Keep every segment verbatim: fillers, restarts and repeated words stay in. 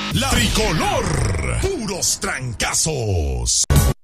La tricolor, puros trancazos.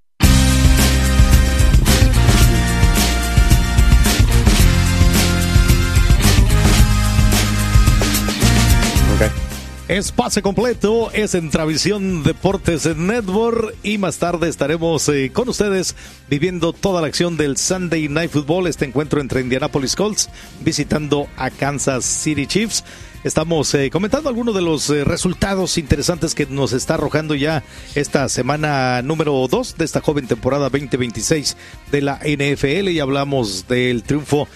Okay. Es pase completo, es en Travisión Deportes Network y más tarde estaremos eh, con ustedes viviendo toda la acción del Sunday Night Football, este encuentro entre Indianapolis Colts visitando a Kansas City Chiefs. Estamos eh, comentando algunos de los eh, resultados interesantes que nos está arrojando ya esta semana número dos de esta joven temporada veinte veintiséis de la N F L y hablamos del triunfo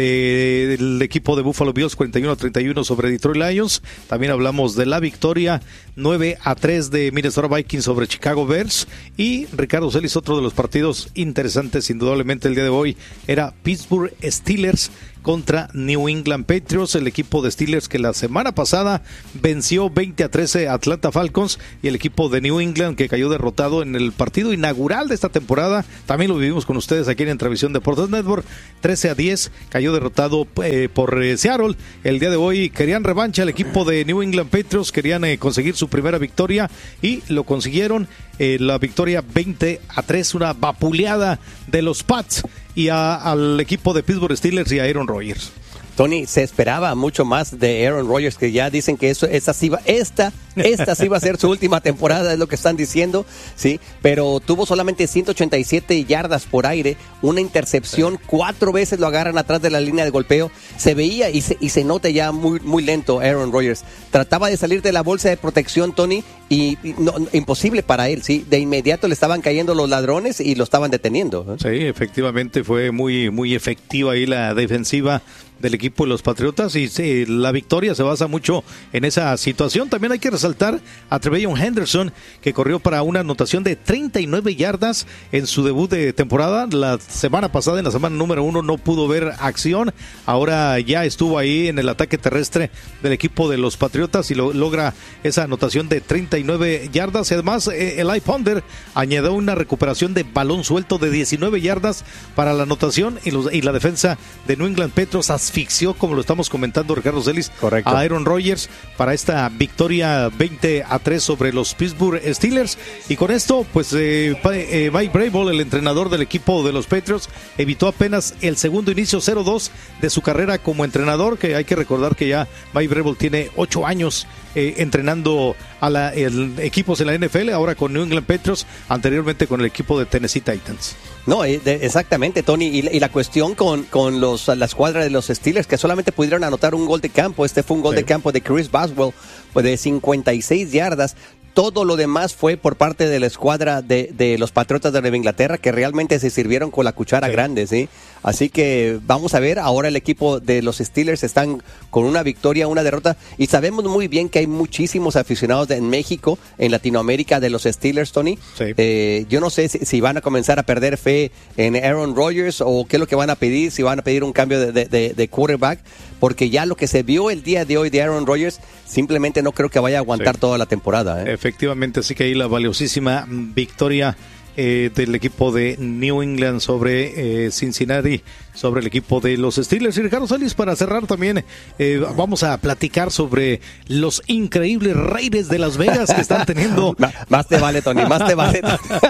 de, del equipo de Buffalo Bills cuarenta y uno a treinta y uno sobre Detroit Lions. También hablamos de la victoria nueve a tres de Minnesota Vikings sobre Chicago Bears. Y Ricardo Celis, otro de los partidos interesantes indudablemente el día de hoy era Pittsburgh Steelers contra New England Patriots, el equipo de Steelers que la semana pasada venció veinte a trece a Atlanta Falcons, y el equipo de New England que cayó derrotado en el partido inaugural de esta temporada. También lo vivimos con ustedes aquí en Travisión Deportes Network, trece a diez, cayó derrotado eh, por eh, Seattle. El día de hoy querían revancha el equipo de New England Patriots, querían eh, conseguir su primera victoria y lo consiguieron. Eh, la victoria veinte a tres, una vapuleada de los Pats y a, al equipo de Pittsburgh Steelers y a Aaron Rodgers. Tony, se esperaba mucho más de Aaron Rodgers, que ya dicen que eso, esta sí va, esta, esta sí va a ser su última temporada, es lo que están diciendo, sí, pero tuvo solamente ciento ochenta y siete yardas por aire, una intercepción, cuatro veces lo agarran atrás de la línea de golpeo, se veía y se, y se nota ya muy, muy lento Aaron Rodgers, trataba de salir de la bolsa de protección, Tony, y, y no, imposible para él, sí, de inmediato le estaban cayendo los ladrones y lo estaban deteniendo, ¿eh? Sí, efectivamente fue muy, muy efectiva ahí la defensiva del equipo de los Patriotas y sí, la victoria se basa mucho en esa situación. También hay que resaltar a Trevelyan Henderson, que corrió para una anotación de treinta y nueve yardas en su debut de temporada. La semana pasada, en la semana número uno, no pudo ver acción. Ahora ya estuvo ahí en el ataque terrestre del equipo de los Patriotas y lo, logra esa anotación de treinta y nueve yardas. Y además, eh, Eli Ponder añadió una recuperación de balón suelto de diecinueve yardas para la anotación, y, los, y la defensa de New England Patriots asfixió, como lo estamos comentando Ricardo Celis, correcto, a Aaron Rodgers para esta victoria veinte a tres sobre los Pittsburgh Steelers. Y con esto, pues eh, eh, Mike Vrabel, el entrenador del equipo de los Patriots, evitó apenas el segundo inicio cero dos de su carrera como entrenador, que hay que recordar que ya Mike Vrabel tiene ocho años eh, entrenando a la, el, equipos en la N F L, ahora con New England Patriots, anteriormente con el equipo de Tennessee Titans. No, exactamente, Tony, y, y la cuestión con, con los, la escuadra de los Steelers, que solamente pudieron anotar un gol de campo. Este fue un gol sí. de campo de Chris Boswell, pues de cincuenta y seis yardas. Todo lo demás fue por parte de la escuadra de, de los Patriotas de Nueva Inglaterra, que realmente se sirvieron con la cuchara sí. grande, ¿sí? Así que vamos a ver, ahora el equipo de los Steelers están con una victoria, una derrota, y sabemos muy bien que hay muchísimos aficionados de, en México, en Latinoamérica, de los Steelers, Tony. Sí. Eh, yo no sé si, si van a comenzar a perder fe en Aaron Rodgers o qué es lo que van a pedir, si van a pedir un cambio de, de, de quarterback, porque ya lo que se vio el día de hoy de Aaron Rodgers, simplemente no creo que vaya a aguantar sí. toda la temporada, ¿eh? Efectivamente, así que ahí la valiosísima victoria eh, del equipo de New England sobre eh, Cincinnati, sobre el equipo de los Steelers. Y Ricardo Celis, para cerrar también, eh, vamos a platicar sobre los increíbles Raiders de Las Vegas que están teniendo... más te vale, Tony, más te vale.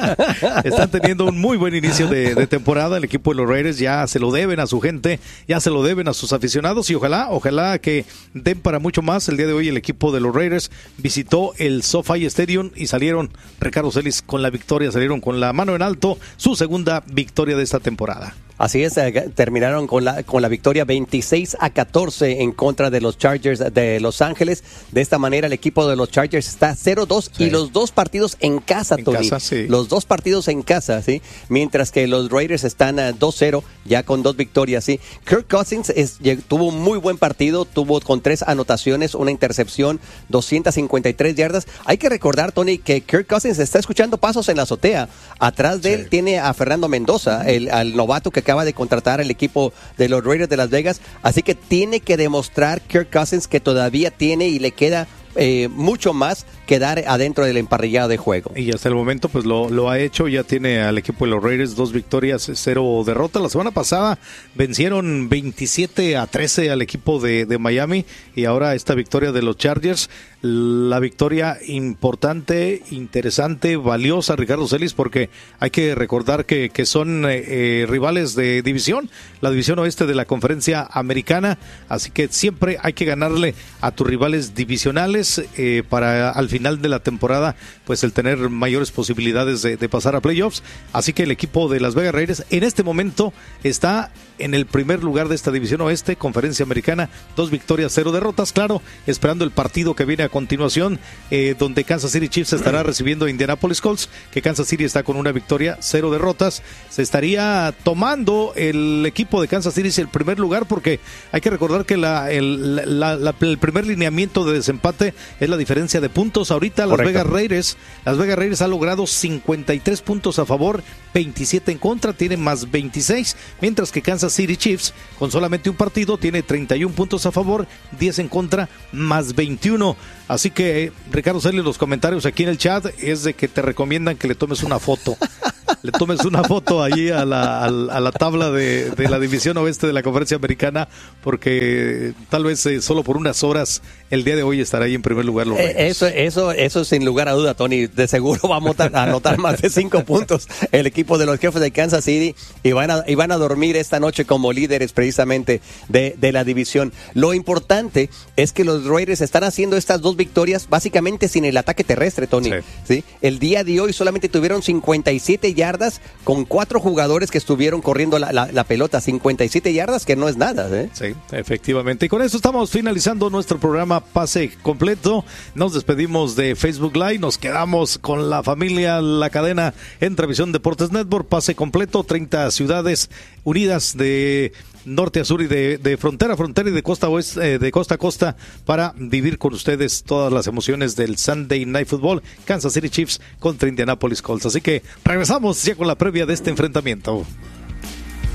Están teniendo un muy buen inicio de, de temporada. El equipo de los Raiders ya se lo deben a su gente, ya se lo deben a sus aficionados, y ojalá, ojalá que den para mucho más. El día de hoy el equipo de los Raiders visitó el SoFi Stadium y salieron, Ricardo Celis, con la victoria, salieron con la mano en alto, su segunda victoria de esta temporada. Así es, eh, terminaron con la con la victoria veintiséis a catorce en contra de los Chargers de Los Ángeles. De esta manera el equipo de los Chargers está cero dos sí. y los dos partidos en casa, en Tony. Casa, sí. Los dos partidos en casa, ¿sí? Mientras que los Raiders están a dos cero, ya con dos victorias, ¿sí? Kirk Cousins es, tuvo un muy buen partido, tuvo con tres anotaciones, una intercepción, doscientas cincuenta y tres yardas. Hay que recordar, Tony, que Kirk Cousins está escuchando pasos en la azotea. Atrás de sí. él tiene a Fernando Mendoza, el al novato que acaba de contratar el equipo de los Raiders de Las Vegas, así que tiene que demostrar Kirk Cousins que todavía tiene y le queda eh, mucho más quedar adentro del emparrillado de juego. Y hasta el momento pues lo, lo ha hecho, ya tiene al equipo de los Raiders dos victorias, cero derrotas. La semana pasada vencieron veintisiete a trece al equipo de, de Miami y ahora esta victoria de los Chargers. La victoria importante, interesante, valiosa, Ricardo Celis, porque hay que recordar que, que son eh, rivales de división, la división oeste de la conferencia americana, así que siempre hay que ganarle a tus rivales divisionales eh, para al final de la temporada pues el tener mayores posibilidades de, de pasar a playoffs. Así que el equipo de Las Vegas Raiders en este momento está en el primer lugar de esta división oeste, conferencia americana, dos victorias, cero derrotas, claro, esperando el partido que viene a continuación, eh, donde Kansas City Chiefs estará recibiendo a Indianapolis Colts, que Kansas City está con una victoria, cero derrotas. Se estaría tomando el equipo de Kansas City el primer lugar, porque hay que recordar que la, el, la, la, el primer lineamiento de desempate es la diferencia de puntos. Ahorita Las Vegas Raiders, Las Vegas Raiders ha logrado cincuenta y tres puntos a favor, veintisiete en contra, tiene más veintiséis, mientras que Kansas City Chiefs, con solamente un partido, tiene treinta y uno puntos a favor, diez en contra, más veintiuno. Así que, Ricardo, Celis, los comentarios aquí en el chat es de que te recomiendan que le tomes una foto. Le tomes una foto allí a la, a la, a la tabla de, de la división oeste de la conferencia americana, porque tal vez eh, solo por unas horas el día de hoy estará ahí en primer lugar los Raiders. Eso, eso, eso sin lugar a duda, Tony. De seguro va a anotar, a anotar más de cinco puntos el equipo de los Jefes de Kansas City y van a, y van a dormir esta noche como líderes precisamente de, de la división. Lo importante es que los Raiders están haciendo estas dos victorias básicamente sin el ataque terrestre, Tony. Sí. ¿Sí? El día de hoy solamente tuvieron cincuenta y siete yardas con cuatro jugadores que estuvieron corriendo la, la, la pelota. cincuenta y siete yardas, que no es nada, ¿eh? Sí, efectivamente. Y con eso estamos finalizando nuestro programa Pase Completo. Nos despedimos de Facebook Live. Nos quedamos con la familia, la cadena en Televisión Deportes Network. Pase Completo, treinta ciudades unidas de norte a sur y de, de frontera a frontera y de costa a oeste, eh, de costa a costa, para vivir con ustedes todas las emociones del Sunday Night Football, Kansas City Chiefs contra Indianapolis Colts. Así que regresamos ya con la previa de este enfrentamiento.